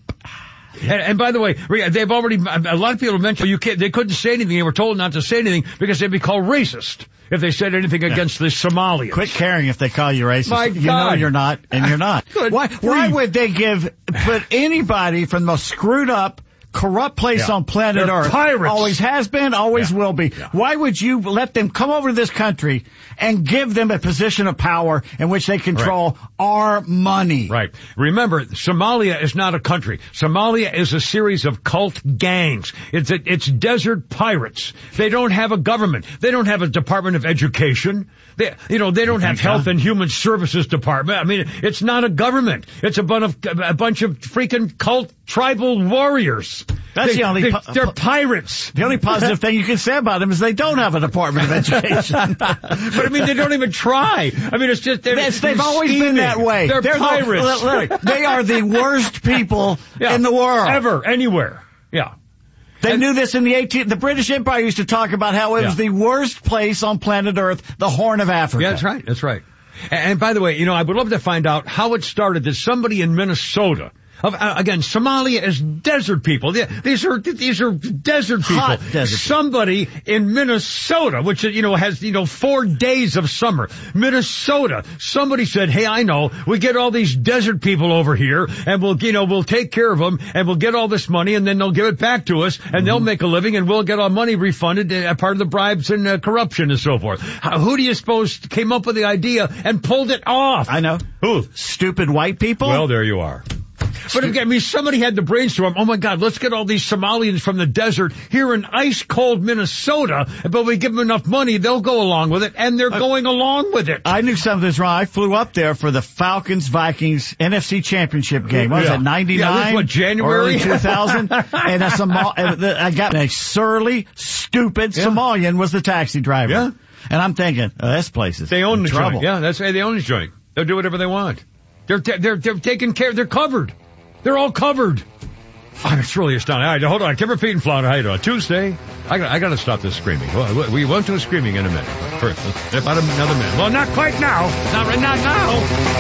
And by the way, they've already, a lot of people mentioned they couldn't say anything. They were told not to say anything because they'd be called racist if they said anything against the Somalians. Quit caring if they call you racist. My God. You know you're not, and you're not. Why would they put anybody from the most screwed up, corrupt place on planet Earth? Pirates. Always has been, always will be. Yeah. Why would you let them come over to this country and give them a position of power in which they control our money? Right. Remember, Somalia is not a country. Somalia is a series of cult gangs. It's desert pirates. They don't have a government. They don't have a Department of Education. They don't have Health and Human Services Department. I mean, it's not a government. It's a bunch of freaking cult tribal warriors. They're pirates. The only positive thing you can say about them is they don't have a Department of Education. But I mean, they don't even try. I mean, it's just they've always been that way. They're pirates. They are the worst people in the world ever, anywhere. Yeah. They knew this in the British Empire used to talk about how it was the worst place on planet Earth, the Horn of Africa. Yeah, that's right. And by the way, I would love to find out how it started that somebody in Minnesota, again, Somalia is desert people. These are desert people. Hot desert. Somebody in Minnesota, which, has, 4 days of summer. Minnesota. Somebody said, hey, I know, we get all these desert people over here and we'll take care of them and we'll get all this money and then they'll give it back to us and they'll make a living and we'll get our money refunded, part of the bribes and corruption and so forth. Who do you suppose came up with the idea and pulled it off? I know. Who? Stupid white people? Well, there you are. But again, somebody had to brainstorm, oh my God, let's get all these Somalians from the desert here in ice cold Minnesota, but we give them enough money, they'll go along with it, and they're going along with it. I knew something was wrong. I flew up there for the Falcons-Vikings NFC Championship game. What was it, 99? Yeah, this was Or January? early 2000? And I got a surly, stupid Somalian was the taxi driver. Yeah. And I'm thinking, this place is They own the trouble. joint. Yeah, they own the joint. They'll do whatever they want. They're taken care of. They're covered. They're all covered. Oh, it's really astounding. All right, hold on. Kimber Pete and Flounder, how you doing? Tuesday? I got to stop this screaming. Well, we won't do screaming in a minute. First, about another minute. Well, not quite now. Not now.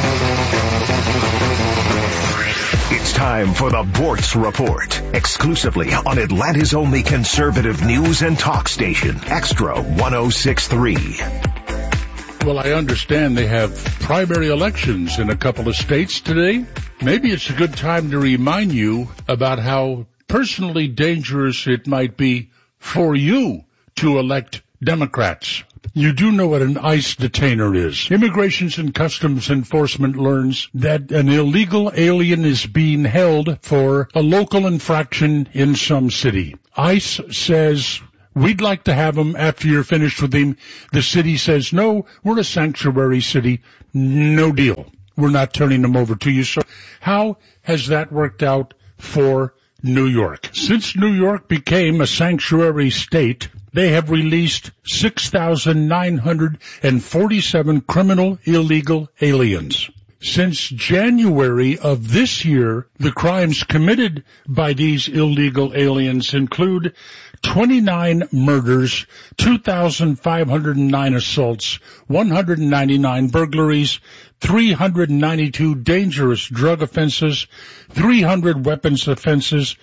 It's time for the Bortz Report, exclusively on Atlanta's only conservative news and talk station, Extra 106.3. Well, I understand they have primary elections in a couple of states today. maybe it's a good time to remind you about how personally dangerous it might be for you to elect Democrats. You do know what an ICE detainer is. Immigration and Customs Enforcement learns that an illegal alien is being held for a local infraction in some city. ICE says, we'd like to have him after you're finished with him. The city says, no, we're a sanctuary city. No deal. We're not turning him over to you. So how has that worked out for New York? Since New York became a sanctuary state, they have released 6,947 criminal illegal aliens. Since January of this year, the crimes committed by these illegal aliens include 29 murders, 2,509 assaults, 199 burglaries, 392 dangerous drug offenses, 300 weapons offenses,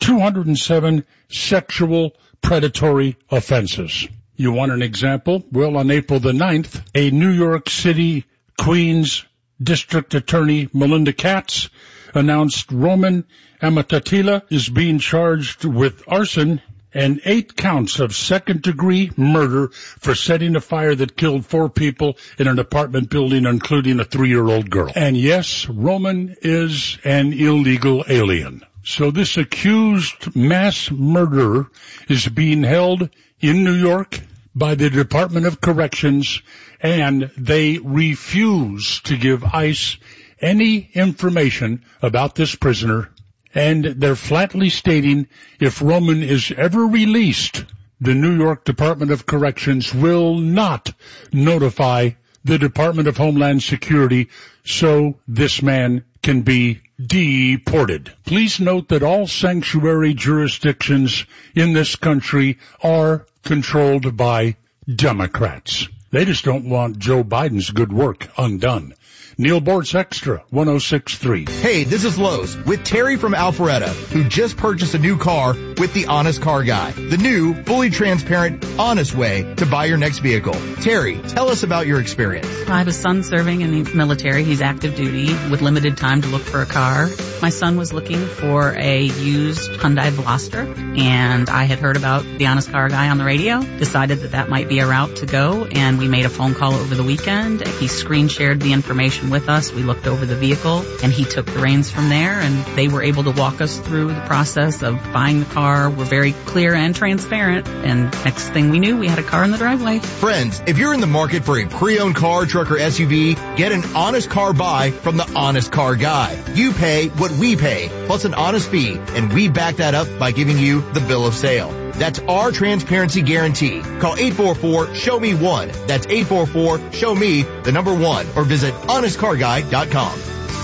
207 sexual predatory offenses. You want an example? Well, on April the 9th, a New York City, Queens District Attorney Melinda Katz announced Roman Amatatila is being charged with arson and 8 counts of second-degree murder for setting a fire that killed 4 people in an apartment building, including a 3-year-old girl. And yes, Roman is an illegal alien. So this accused mass murderer is being held in New York by the Department of Corrections, and they refuse to give ICE any information about this prisoner, and they're flatly stating if Roman is ever released, the New York Department of Corrections will not notify the Department of Homeland Security so this man can be deported. Please note that all sanctuary jurisdictions in this country are controlled by Democrats. They just don't want Joe Biden's good work undone. Neil Bortz Extra, 106.3. Hey, this is Lowe's with Terry from Alpharetta, who just purchased a new car with the Honest Car Guy. The new, fully transparent, honest way to buy your next vehicle. Terry, tell us about your experience. I have a son serving in the military. He's active duty with limited time to look for a car. My son was looking for a used Hyundai Veloster, and I had heard about the Honest Car Guy on the radio, decided that might be a route to go, and we made a phone call over the weekend. He screen shared the information with us. We looked over the vehicle, and he took the reins from there, and they were able to walk us through the process of buying the car. We're very clear and transparent, and next thing we knew, we had a car in the driveway. Friends, if you're in the market for a pre-owned car, truck, or SUV, get an honest car buy from the Honest Car Guy. You pay what we pay, plus an honest fee, and we back that up by giving you the bill of sale. That's our transparency guarantee. Call 844-SHOW-ME-1. That's 844-SHOW-ME, the number 1, or visit honestcarguy.com.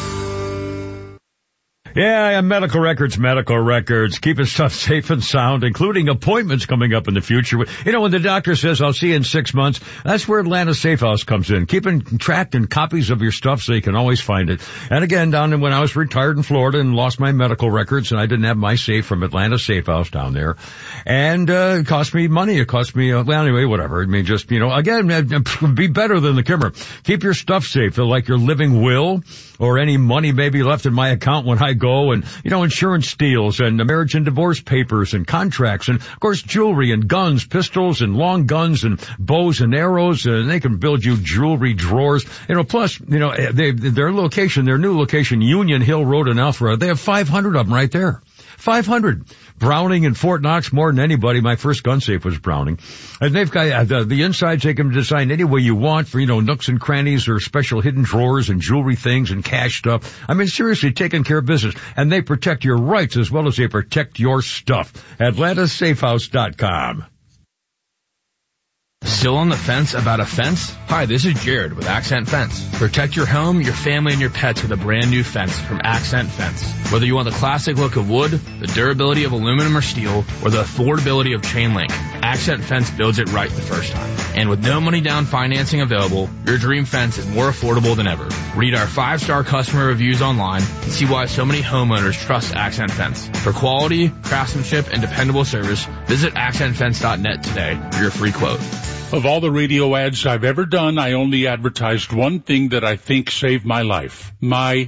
Yeah, medical records. Keeping stuff safe and sound, including appointments coming up in the future. You know, when the doctor says, I'll see you in 6 months, that's where Atlanta Safe House comes in. Keeping track and copies of your stuff so you can always find it. And again, down when I was retired in Florida and lost my medical records, and I didn't have my safe from Atlanta Safe House down there. And it cost me money. It cost me, well, anyway, whatever. I mean, just, you know, again, be better than the Kimmer. Keep your stuff safe, like your living will or any money maybe left in my account when I go, and, you know, insurance deals and marriage and divorce papers and contracts and, of course, jewelry and guns, pistols and long guns and bows and arrows, and they can build you jewelry drawers. You know, plus, you know, their new location, Union Hill Road in Alpharetta, they have 500 of them right there. 500. Browning in Fort Knox more than anybody. My first gun safe was Browning. And they've got the insides they can design any way you want for, you know, nooks and crannies or special hidden drawers and jewelry things and cash stuff. I mean, seriously, taking care of business. And they protect your rights as well as they protect your stuff. AtlantaSafeHouse.com. Still on the fence about a fence? Hi, this is Jared with Accent Fence. Protect your home, your family, and your pets with a brand new fence from Accent Fence. Whether you want the classic look of wood, the durability of aluminum or steel, or the affordability of chain link, Accent Fence builds it right the first time. And with no money down financing available, your dream fence is more affordable than ever. Read our 5-star customer reviews online and see why so many homeowners trust Accent Fence. For quality, craftsmanship, and dependable service, visit accentfence.net today for your free quote. Of all the radio ads I've ever done, I only advertised one thing that I think saved my life. My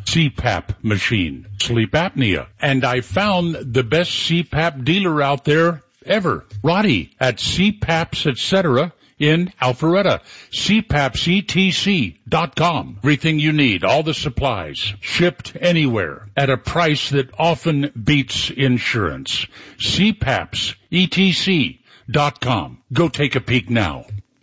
CPAP machine, sleep apnea. And I found the best CPAP dealer out there ever, Roddy, at CPAPs, etc. in Alpharetta. CPAPsETC.com. Everything you need, all the supplies, shipped anywhere at a price that often beats insurance. CPAPsETC.com. Go take a peek now.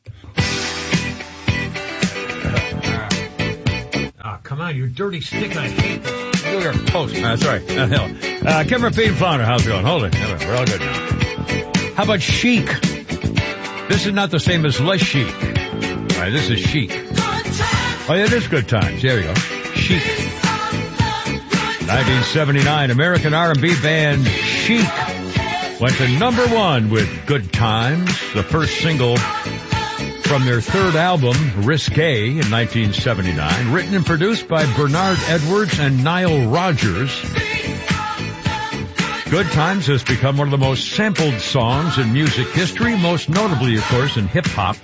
Come on, you dirty stick. I hate this. Do your post. Sorry. Kim Repeat and Flounder, how's it going? Hold it. We're all good now. How about Chic? This is not the same as Les Chic. All right, this is Chic. Oh, yeah, it is Good Times. There you go. Chic. 1979, American R&B band Chic went to number 1 with Good Times, the first single from their third album, Risque, in 1979, written and produced by Bernard Edwards and Nile Rodgers. Good Times has become one of the most sampled songs in music history, most notably, of course, in hip-hop.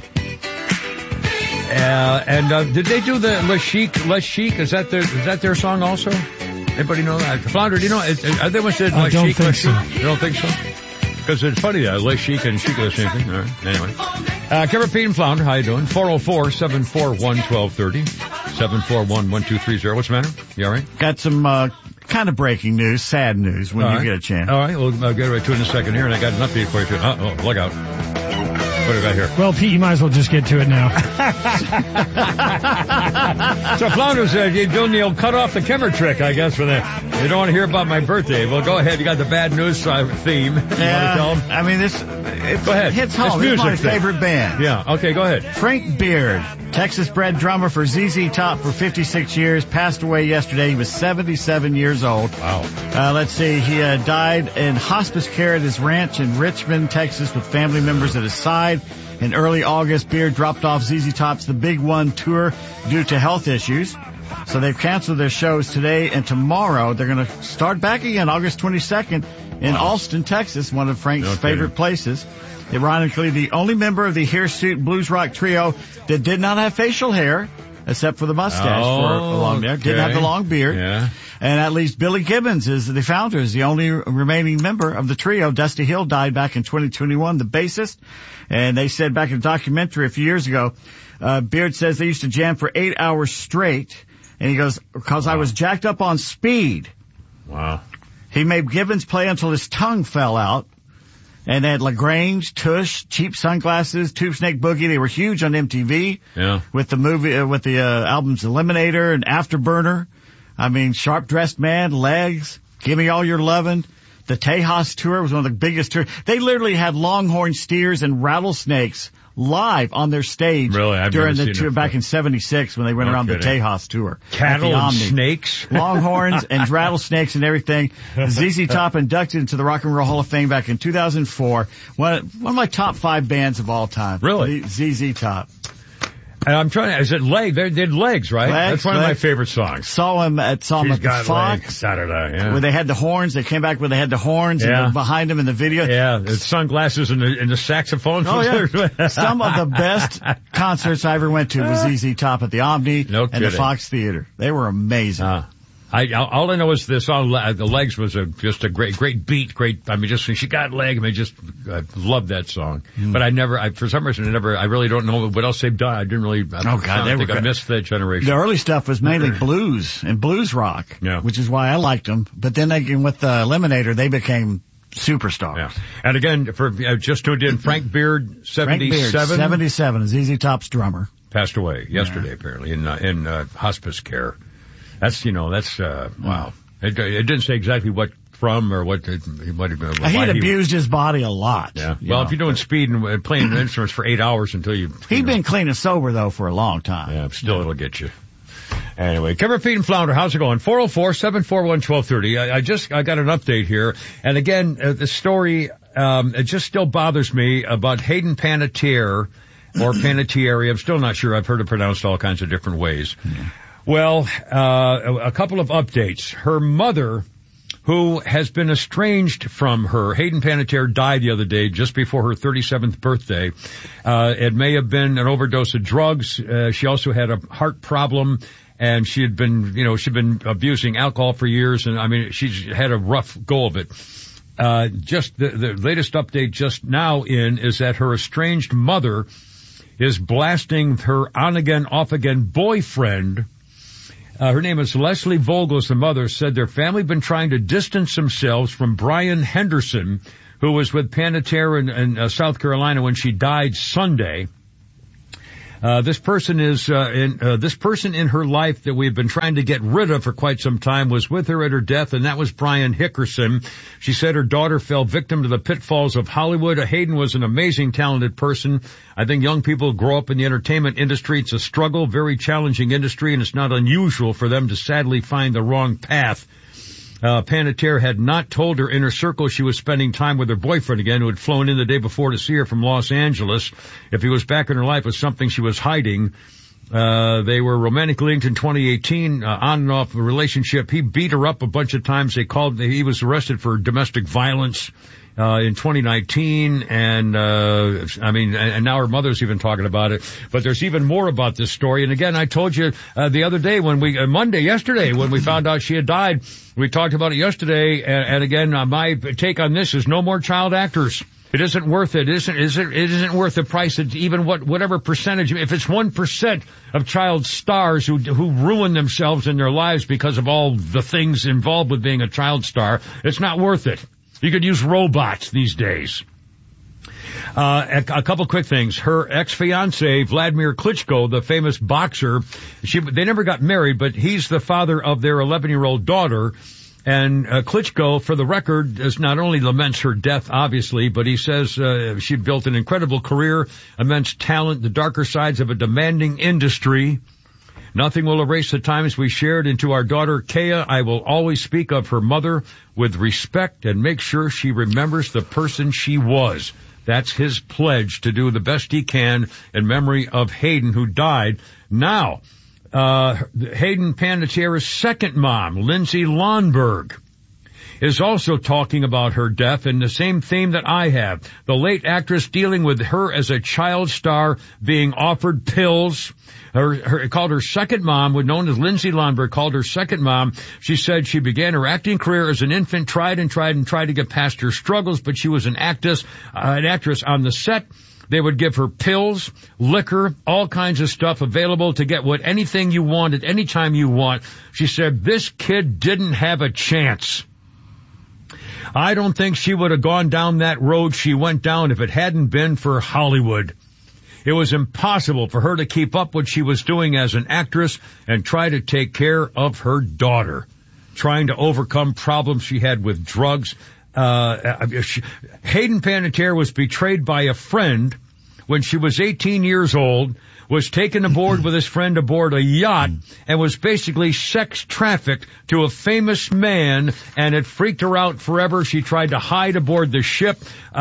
Did they do the Les Chic? Is that their song also? Anybody know that? Flounder, do you know? Are they much did Les Chic? You don't think so? Because it's funny, Les Chic and Chic are the same thing. All right. Anyway. Kim Repeat and Flounder, how you doing? 404-741-1230. 741-1230. What's the matter? You all right? Got some kind of breaking news, sad news when you get a chance. All right, we'll get right to it in a second here, and I got an update for you, too. Oh, look out. What do I got here? Well, Pete, you might as well just get to it now. So Flounder said you'll cut off the Kimmer trick, I guess, for that. You don't want to hear about my birthday. Well, go ahead. You got the bad news theme. Yeah, I mean, go ahead. Hits home. This is my favorite band. Yeah, okay, go ahead. Frank Beard, Texas-bred drummer for ZZ Top for 56 years, passed away yesterday. He was 77 years old. Wow. Let's see. He died in hospice care at his ranch in Richmond, Texas, with family members at his side. In early August, Beard dropped off ZZ Top's The Big One tour due to health issues. So they've canceled their shows today and tomorrow. They're going to start back again August 22nd in Austin, Texas, one of Frank's favorite places. Ironically, the only member of the hirsute blues rock trio that did not have facial hair, except for the mustache for a long there, didn't have the long beard. Yeah. And at least Billy Gibbons is the founder, is the only remaining member of the trio. Dusty Hill died back in 2021, the bassist. And they said back in a documentary a few years ago, Beard says they used to jam for 8 hours straight. And he goes, because I was jacked up on speed. Wow. He made Gibbons play until his tongue fell out. And they had LaGrange, Tush, Cheap Sunglasses, Tube Snake Boogie. They were huge on MTV. Yeah. With the movie, with the albums Eliminator and Afterburner. I mean, Sharp Dressed Man, Legs, Give Me All Your Lovin'. The Tejas tour was one of the biggest tours. They literally had longhorn steers and rattlesnakes live on their stage during the tour back in 76 when they went around the Tejas tour. Cattle and snakes. Longhorns and rattlesnakes and everything. ZZ Top inducted into the Rock and Roll Hall of Fame back in 2004. One of my top 5 bands of all time. Really? ZZ Top. And I'm trying to, is it Legs? They did Legs, right? That's one of my favorite songs. Saw him at the Fox. Saturday, yeah. Where they had the horns. They came back where they had the horns and behind them in the video. Yeah, the sunglasses and the saxophone. Oh, yeah. Some of the best concerts I ever went to was ZZ Top at the Omni and the Fox Theater. They were amazing. All I know is this song, the Legs was just a great beat, I mean, just when she got leg, I loved that song. But for some reason, I really don't know what else they've done. I didn't really, I missed that generation. The early stuff was mainly blues and blues rock, which is why I liked them. But then with the Eliminator, they became superstars. Yeah. And again, for just tuned in, Frank Beard, 77. 77, ZZ Top's drummer. Passed away yesterday, apparently, in hospice care. Wow. It didn't say exactly what from or what he'd abused his body a lot. Yeah. Well, if you're doing speed and playing instruments for 8 hours until He'd been clean and sober though for a long time. Yeah, still it'll get you. Anyway, Kim Repeat and Flounder, how's it going? 404-741-1230. I got an update here. And again, the story, it just still bothers me about Hayden Panettiere or Panettiere. I'm still not sure. I've heard it pronounced all kinds of different ways. Yeah. Well, a couple of updates. Her mother, who has been estranged from her, Hayden Panettiere, died the other day just before her 37th birthday. It may have been an overdose of drugs. She also had a heart problem and she'd been abusing alcohol for years, and I mean, she's had a rough go of it. Just the latest update just now is that her estranged mother is blasting her on-again, off-again boyfriend. Her name is Leslie Vogels. The mother said their family had been trying to distance themselves from Brian Henderson, who was with Panettiere in South Carolina when she died Sunday. This person in her life that we've been trying to get rid of for quite some time was with her at her death, and that was Brian Hickerson. She said her daughter fell victim to the pitfalls of Hollywood. Hayden was an amazing, talented person. I think young people grow up in the entertainment industry. It's a struggle, very challenging industry, and it's not unusual for them to sadly find the wrong path. Panettiere had not told her inner circle she was spending time with her boyfriend again, who had flown in the day before to see her from Los Angeles. If he was back in her life, it was something she was hiding. They were romantically linked in 2018, on and off a relationship. He beat her up a bunch of times. He was arrested for domestic violence, in 2019, and now her mother's even talking about it. But there's even more about this story. And again, I told you, the other day yesterday, when we found out she had died, we talked about it yesterday. And again, my take on this is no more child actors. It isn't worth it. It isn't worth the price that even whatever percentage, if it's 1% of child stars who ruin themselves in their lives because of all the things involved with being a child star, it's not worth it. You could use robots these days. A couple quick things. Her ex-fiancé, Vladimir Klitschko, the famous boxer, they never got married, but he's the father of their 11-year-old daughter. And Klitschko, for the record, not only laments her death, obviously, but he says she built an incredible career, immense talent, the darker sides of a demanding industry. Nothing will erase the times we shared. And to our daughter, Kea, I will always speak of her mother with respect and make sure she remembers the person she was. That's his pledge, to do the best he can in memory of Hayden, who died. Now, Hayden Panettiere's second mom, Lindsay Lonberg, is also talking about her death in the same theme that I have. The late actress dealing with her as a child star being offered pills. Called her second mom, known as Lindsay Lonberg, called her second mom. She said she began her acting career as an infant, tried to get past her struggles, but she was an actress on the set. They would give her pills, liquor, all kinds of stuff available to get anything you wanted, anytime you want. She said this kid didn't have a chance. I don't think she would have gone down that road she went down if it hadn't been for Hollywood. It was impossible for her to keep up what she was doing as an actress and try to take care of her daughter, trying to overcome problems she had with drugs. Hayden Panettiere was betrayed by a friend when she was 18 years old, was taken aboard with his friend aboard a yacht, and was basically sex trafficked to a famous man, and it freaked her out forever. She tried to hide aboard the ship.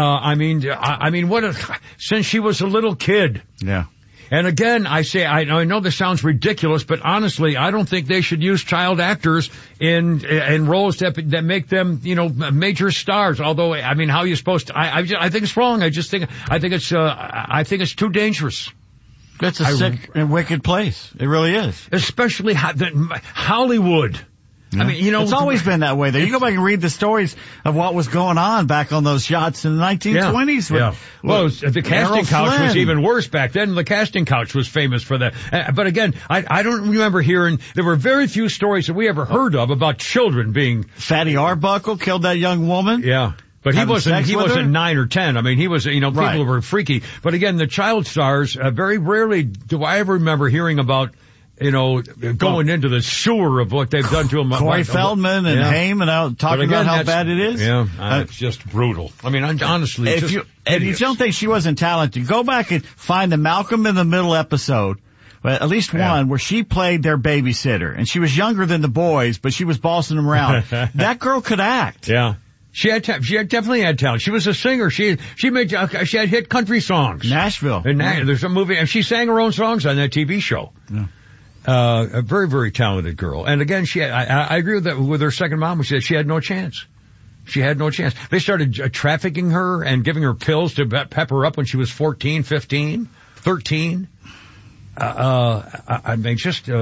Since she was a little kid. Yeah. And again, I know this sounds ridiculous, but honestly, I don't think they should use child actors in roles that make them, major stars. Although, how are you supposed to? I think it's wrong. I think it's too dangerous. That's a sick and wicked place. It really is. Especially Hollywood. Yeah. It's always been that way. There, you go back and read the stories of what was going on back on those yachts in the 1920s. Yeah. Well, the casting couch was even worse back then. The casting couch was famous for that. But again, I don't remember hearing. There were very few stories that we ever heard of about children being. Fatty Arbuckle killed that young woman. Yeah. But he wasn't 9 or 10. He was, people right. were freaky. But again, the child stars, very rarely do I ever remember hearing about, going into the sewer of what they've done to them. Corey Feldman and Haim and talking about how bad it is. Yeah, it's just brutal. Honestly. If you don't think she wasn't talented, go back and find the Malcolm in the Middle episode. At least one where she played their babysitter. And she was younger than the boys, but she was bossing them around. That girl could act. Yeah. She definitely had talent. She was a singer. She had hit country songs. Nashville. There's a movie, and she sang her own songs on that TV show. Yeah. A very, very talented girl. And again, I agree with that with her second mom, who said she had no chance. She had no chance. They started trafficking her and giving her pills to pep her up when she was 14, 15, 13.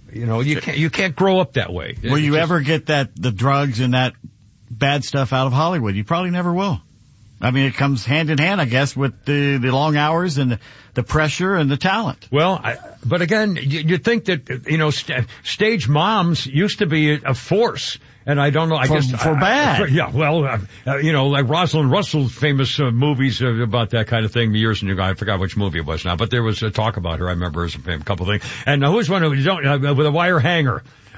You can't grow up that way. Will you ever get the drugs and that bad stuff out of Hollywood? You probably never will. I mean, it comes hand in hand, I guess, with the long hours and the pressure and the talent. Well, but again, you think that, stage moms used to be a force. And I don't know, I guess. For bad. Yeah, well, like Rosalind Russell's famous movies about that kind of thing years ago. I forgot which movie it was now, but there was a talk about her. I remember a couple of things. And who's one who with a wire hanger?